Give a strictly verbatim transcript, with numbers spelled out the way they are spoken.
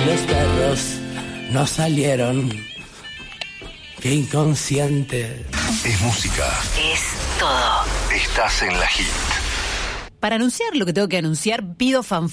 los perros no salieron. Qué inconsciente. Es música. Es todo. Estás en la hit. Para anunciar lo que tengo que anunciar, pido fanfarria.